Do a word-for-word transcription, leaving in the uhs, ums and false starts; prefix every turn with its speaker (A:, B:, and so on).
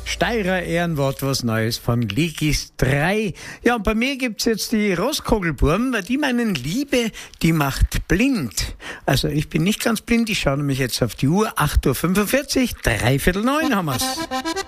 A: Steirer Ehrenwort, was Neues von Legis drei. Ja, und bei mir gibt's jetzt die Rostkogelburm, weil die meinen, Liebe, die macht blind. Also ich bin nicht ganz blind, ich schaue nämlich jetzt auf die Uhr, acht Uhr fünfundvierzig, dreiviertel neun haben wir's.